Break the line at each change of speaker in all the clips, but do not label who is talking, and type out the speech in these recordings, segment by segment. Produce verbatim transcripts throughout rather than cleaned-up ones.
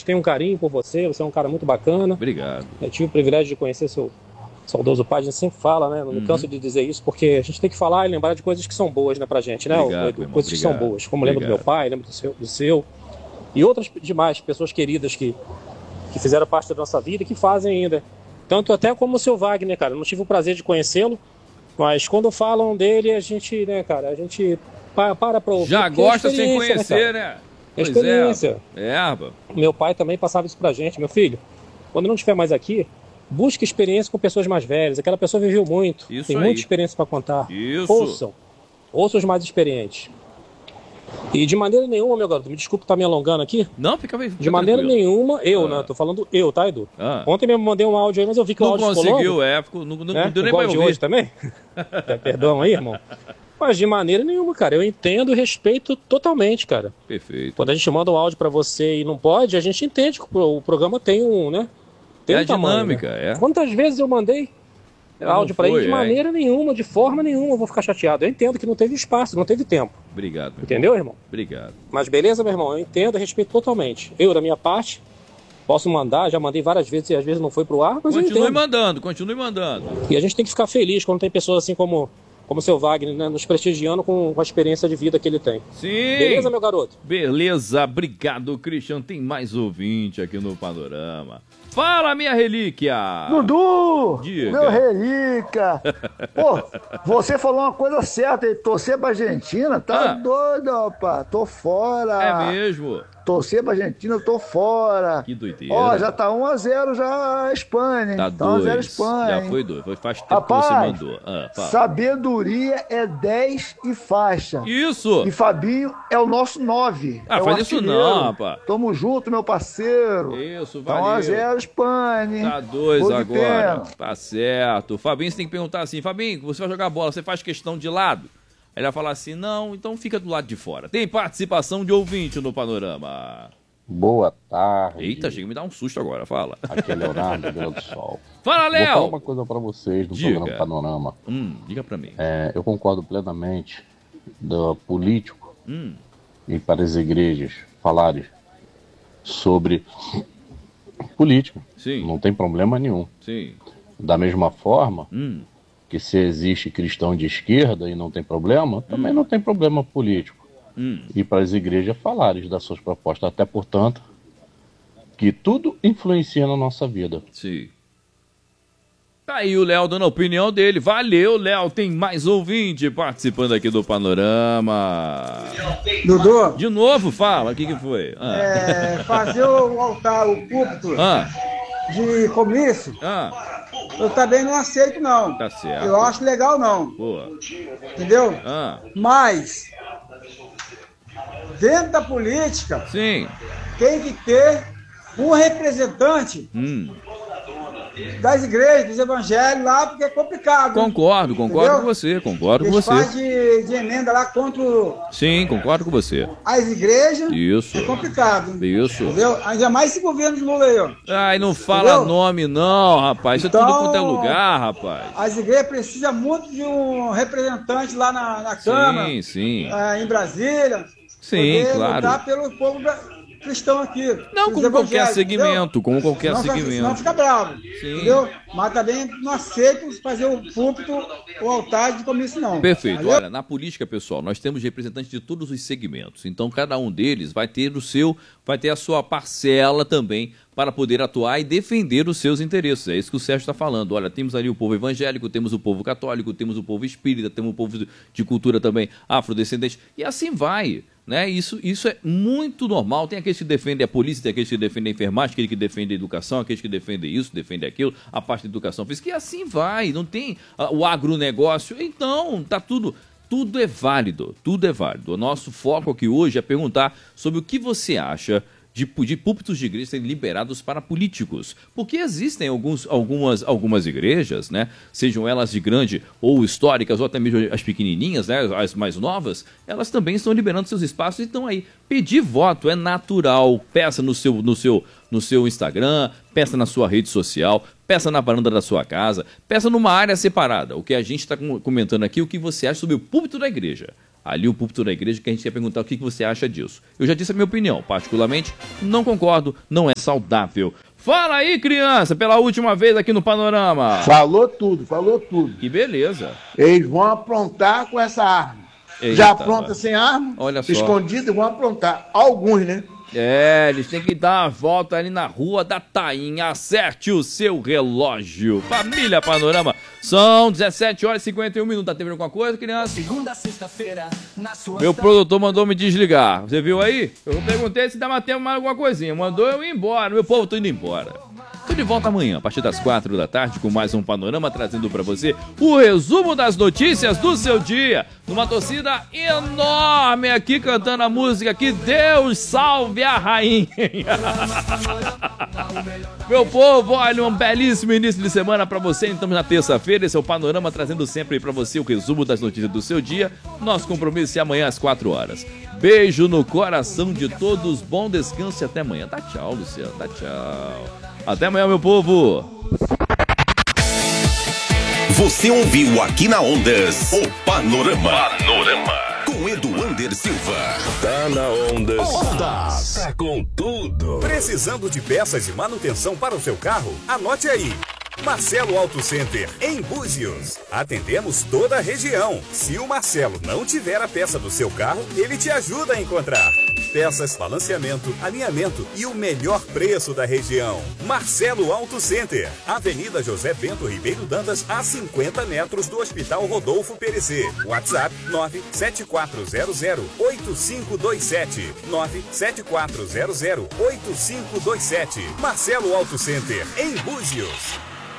gente tem um carinho por você, você é um cara muito bacana.
Obrigado.
Eu tive o privilégio de conhecer seu saudoso pai, a gente sempre fala, né? Não me
Uhum.
canso de dizer isso, porque a gente tem que falar e lembrar de coisas que são boas, né, pra gente, né?
Obrigado,
Edu?
meu irmão,
Coisas que
obrigado.
são boas, como lembro do meu
Obrigado.
pai, lembro do seu, do seu. E outras demais pessoas queridas que, que fizeram parte da nossa vida e que fazem ainda. Tanto até como o seu Wagner, cara. Eu não tive o prazer de conhecê-lo, mas quando falam dele, a gente, né, cara, a gente para para pra ouvir.
Já
porque é
gosta sem
experiência,
conhecer,
né?
né?
É
Pois
experiência.
É, é, Arba.
Meu pai também passava isso pra gente, meu filho. Quando não estiver mais aqui, busque experiência com pessoas mais velhas. Aquela pessoa viveu muito,
Isso
tem
aí.
muita experiência para contar.
Isso.
Ouçam, ouçam os mais experientes. E de maneira nenhuma, meu garoto, me desculpe estar me alongando aqui.
Não, fica bem.
De maneira nenhuma, eu, né? Tô falando eu, tá, Edu?
Ah.
Ontem mesmo mandei um áudio aí, mas eu vi que o
Não
áudio ficou
conseguiu,
longo,
é. Ficou, não, não,
né?
não deu nem
Igual
pra
de
ouvir.
hoje também. É, perdão aí, irmão. Mas de maneira nenhuma, cara. Eu entendo e respeito totalmente, cara.
Perfeito.
Quando a gente manda um áudio pra você e não pode, a gente entende que o programa tem um, né? Tem
É
um
a
tamanho,
dinâmica,
né?
é.
Quantas vezes eu mandei
Não
áudio pra
foi,
ele? De
é.
maneira nenhuma, de forma nenhuma eu vou ficar chateado. Eu entendo que não teve espaço, não teve tempo.
Obrigado, meu irmão.
Entendeu, irmão?
Obrigado.
Mas beleza, meu irmão? Eu entendo e respeito totalmente. Eu, da minha parte, posso mandar, já mandei várias vezes e às vezes não foi pro ar, mas eu
Continue
entendo.
mandando, continue mandando.
E a gente tem que ficar feliz quando tem pessoas assim como como o seu Wagner, né, nos prestigiando com a experiência de vida que ele tem.
Sim.
Beleza, meu garoto?
Beleza, obrigado, Christian. Tem mais ouvinte aqui no Panorama. Fala, minha relíquia!
Dudu!
Diga.
Meu relíquia! Pô, você falou uma coisa certa aí, torcer pra Argentina, tá
Ah.
doido, rapaz, tô fora.
É mesmo?
Torcer pra Argentina, eu tô fora.
Que doideira.
Ó, já tá um a zero já a Espanha, hein?
Tá
Tá um a zero
dois.
Espanha,
Já
hein?
foi dois. Foi faz tempo
Rapaz,
que você mandou. Ah, fala.
sabedoria é dez e faixa.
Isso!
E Fabinho é o nosso nove.
Ah,
é o
faz isso
artilheiro.
não, rapaz.
Tamo junto, meu parceiro.
Isso,
Tá um a
valeu.
zero Espanha, hein?
Tá dois
Gol de
agora.
pênalti.
Tá certo. Fabinho, você tem que perguntar assim, Fabinho, você vai jogar bola, você faz questão de lado? Aí ele vai falar assim, não, então fica do lado de fora. Tem participação de ouvinte no Panorama.
Boa tarde.
Eita, chega a me dar um susto agora, fala.
Aqui é Leonardo, Vila do Sol.
Fala,
Vou falar
Léo!
uma coisa pra vocês do
Diga.
programa Panorama.
Hum, diga pra mim.
É, eu concordo plenamente do político
Hum,
e para as igrejas falarem sobre política.
sim,
Não tem problema nenhum.
sim.
Da mesma forma
Hum,
que se existe cristão de esquerda e não tem problema, também não tem problema político.
hum.
E para as igrejas falarem das suas propostas, até portanto, que tudo influencia na nossa vida.
Sim. Tá aí o Léo dando a opinião dele. Valeu, Léo. Tem mais ouvinte participando aqui do Panorama.
Dudu,
De novo, fala. O que que foi? Ah,
é, fazer o altar, o púlpito
ah,
de comício,
ah,
eu também não aceito, não.
tá certo.
Eu acho legal, não.
Boa.
Entendeu?
Ah,
Mas, dentro da política,
sim.
tem que ter um representante
Hum.
das igrejas, dos evangelhos lá, porque é complicado.
Concordo, concordo
Entendeu?
com você. Concordo com
Eles
você.
fazem de, de emenda lá contra o-
Sim, concordo com você.
as igrejas.
Isso.
É complicado.
Isso.
Entendeu? Ainda mais esse governo de Lula aí, ó.
Ai, não fala
Entendeu?
nome não, rapaz. Isso é
Então-
tudo quanto é lugar, rapaz.
As igrejas precisam muito de um representante lá na, na Câmara,
Sim, sim.
ah, em Brasília.
Sim,
poder
claro.
lutar pelo povo bra- cristão aqui.
Não,
pelos
como qualquer
evangélicos,
segmento,
entendeu?
como qualquer
Senão fica-
segmento.
Senão fica bravo.
Sim.
Entendeu? Mas também não aceito fazer o púlpito, o altar de comício, não.
Perfeito.
Valeu?
Olha, na política, pessoal, nós temos representantes de todos os segmentos. Então, cada um deles vai ter o seu, vai ter a sua parcela também para poder atuar e defender os seus interesses. É isso que o Sérgio está falando. Olha, temos ali o povo evangélico, temos o povo católico, temos o povo espírita, temos o povo de cultura também afrodescendente. E assim vai. Né? Isso, isso é muito normal. Tem aqueles que defendem a polícia, tem aqueles que defendem a enfermagem, aqueles que defendem a educação, aqueles que defendem isso, defendem aquilo, a parte da educação física, e assim vai. Não tem ah, o agronegócio. Então, tá tudo, tudo é válido, tudo é válido. O nosso foco aqui hoje é perguntar sobre o que você acha de, de púlpitos de igreja serem liberados para políticos. Porque existem alguns, algumas, algumas igrejas, né, sejam elas de grande ou históricas, ou até mesmo as pequenininhas, né, as mais novas, elas também estão liberando seus espaços e estão aí. Pedir voto é natural. Peça no seu, no seu, no seu Instagram, peça na sua rede social, peça na varanda da sua casa, peça numa área separada. O que a gente está comentando aqui, o que você acha sobre o púlpito da igreja. ali o púlpito da igreja, que a gente quer perguntar o que você acha disso. Eu já disse a minha opinião, particularmente, não concordo, não é saudável. Fala aí, criança, pela última vez aqui no Panorama.
Falou tudo, falou tudo.
Que beleza.
Eles vão aprontar com essa arma.
Eita,
já apronta sem arma,
olha só.
escondido, e vão aprontar. Alguns, né?
É, eles têm que dar uma volta ali na Rua da Tainha. Acerte o seu relógio. Família Panorama. São dezessete horas e cinquenta e um minutos. Tá tendo alguma coisa, criança? Segunda, sexta-feira, na sua Meu produtor mandou me desligar. Você viu aí? Eu perguntei se dava tempo mais alguma coisinha. Mandou eu ir embora. Meu povo, tô indo embora. Tô de volta amanhã, a partir das quatro da tarde, com mais um Panorama, trazendo pra você o resumo das notícias do seu dia. Numa torcida enorme aqui, cantando a música que Deus salve a rainha. Meu povo, olha, um belíssimo início de semana pra você. Estamos na terça-feira, esse é o Panorama, trazendo sempre pra você o resumo das notícias do seu dia. Nosso compromisso é amanhã às quatro horas. Beijo no coração de todos, bom descanso e até amanhã. Tá tchau, Luciano, tá tchau. Até amanhã, meu povo.
Você ouviu aqui na Ondas o Panorama. Panorama. Com Eduander Silva. Tá na Ondas. Ondas. Tá com tudo.
Precisando de peças de manutenção para o seu carro? Anote aí. Marcelo Auto Center, em Búzios. Atendemos toda a região. Se o Marcelo não tiver a peça do seu carro, ele te ajuda a encontrar. Peças, balanceamento, alinhamento e o melhor preço da região. Marcelo Auto Center, Avenida José Bento Ribeiro Dantas, a cinquenta metros do Hospital Rodolfo Perecê. WhatsApp nove sete quatro zero zero oito cinco dois sete. nove sete quatro zero zero oito cinco dois sete. Marcelo Auto Center, em Búzios.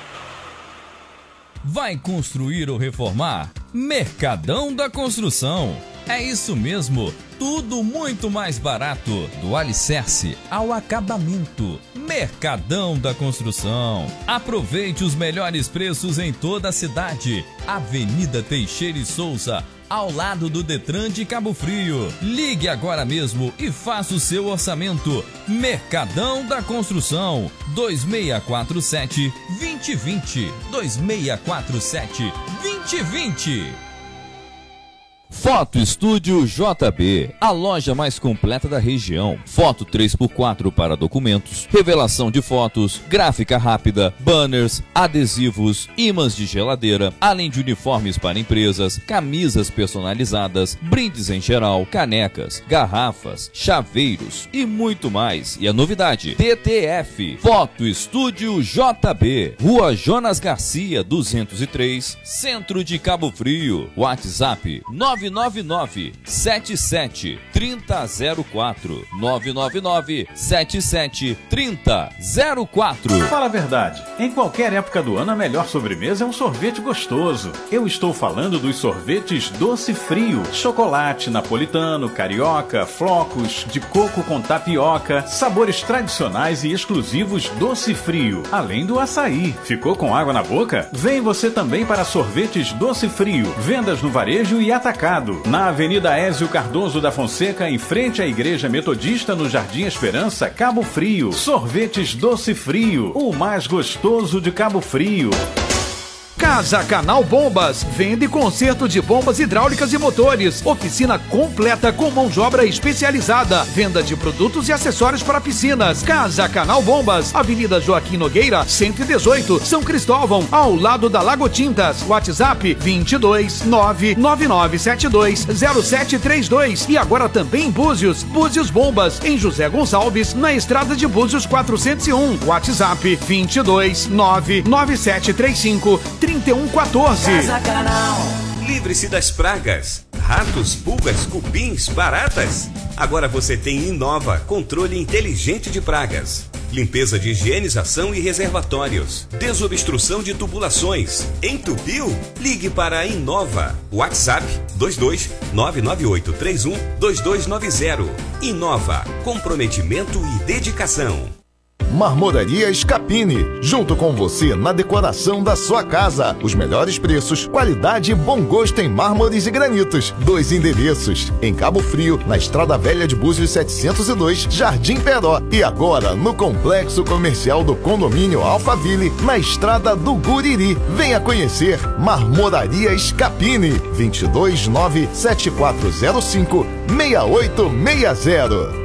Vai construir ou reformar? Mercadão da Construção. É isso mesmo, tudo muito mais barato, do alicerce ao acabamento. Mercadão da Construção. Aproveite os melhores preços em toda a cidade. Avenida Teixeira e Souza, ao lado do Detran de Cabo Frio. Ligue agora mesmo e faça o seu orçamento. Mercadão da Construção, dois seis quatro sete, dois zero dois zero, dois seis quatro sete, dois zero dois zero. Foto Estúdio J B, a loja mais completa da região. Foto três por quatro para documentos, revelação de fotos, gráfica rápida, banners, adesivos, ímãs de geladeira, além de uniformes para empresas, camisas personalizadas, brindes em geral, canecas, garrafas, chaveiros e muito mais. E a novidade, T T F, Foto Estúdio J B, Rua Jonas Garcia, duzentos e três, Centro de Cabo Frio. WhatsApp nove nove nove sete sete três zero zero quatro, nove nove nove sete sete três zero zero quatro.
Fala a verdade, em qualquer época do ano a melhor sobremesa é um sorvete gostoso. Eu estou falando dos sorvetes Doce Frio, chocolate, napolitano, carioca, flocos, de coco com tapioca, sabores tradicionais e exclusivos Doce Frio, além do açaí. Ficou com água na boca? Vem você também para sorvetes Doce Frio, vendas no varejo e atacado. Na Avenida Ézio Cardoso da Fonseca, em frente à Igreja Metodista, no Jardim Esperança, Cabo Frio. Sorvetes Doce Frio, o mais gostoso de Cabo Frio.
Casa Canal Bombas, vende conserto de bombas hidráulicas e motores, oficina completa com mão de obra especializada, venda de produtos e acessórios para piscinas. Casa Canal Bombas, Avenida Joaquim Nogueira, cento e dezoito, São Cristóvão, ao lado da Lago Tintas. WhatsApp vinte e dois nove nove nove sete dois zero sete três dois. E agora também em Búzios, Búzios Bombas, em José Gonçalves, na estrada de Búzios quatrocentos e um. WhatsApp vinte e dois nove nove sete três cinco trinta e um quatorze.
Casa Canal. Livre-se das pragas, ratos, pulgas, cupins, baratas. Agora você tem Inova, controle inteligente de pragas. Limpeza de higienização e reservatórios. Desobstrução de tubulações. Entupiu? Ligue para a Inova. WhatsApp dois dois nove nove oito três um dois dois nove zero. Inova, comprometimento e dedicação.
Marmoraria Scapini, junto com você na decoração da sua casa. Os melhores preços, qualidade e bom gosto em mármores e granitos. Dois endereços, em Cabo Frio, na Estrada Velha de Búzios setecentos e dois, Jardim Peró. E agora, no Complexo Comercial do Condomínio Alphaville, na Estrada do Guriri. Venha conhecer Marmoraria Scapini, vinte e dois nove sete quatro zero cinco seis oito seis zero.